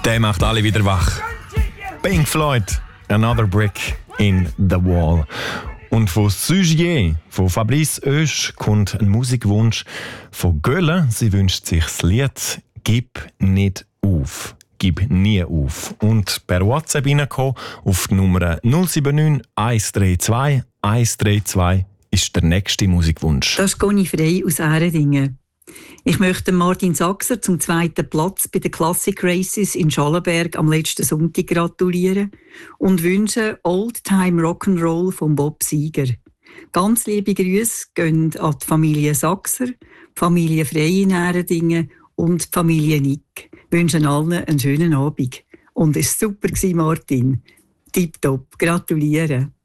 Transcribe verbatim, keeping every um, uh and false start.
Der macht alle wieder wach. Pink Floyd, Another Brick in the Wall. Und von Sugier, von Fabrice Oesch, kommt ein Musikwunsch von Gölle. Sie wünscht sich das Lied «Gib nicht auf». «Gib nie auf». Und per WhatsApp reinkommen auf die Nummer null sieben neun eins drei zwei eins drei zwei ist der nächste Musikwunsch. Das ist Conny Frey aus Ähredingen. Ich möchte Martin Sachser zum zweiten Platz bei den Classic Races in Schallenberg am letzten Sonntag gratulieren und wünsche Old Time Rock'n'Roll von Bob Seger. Ganz liebe Grüße gehen an die Familie Sachser, die Familie Frey in Ähredingen und die Familie Nick. Ich wünsche allen einen schönen Abend. Und es war super, Martin. Tipptopp, gratuliere.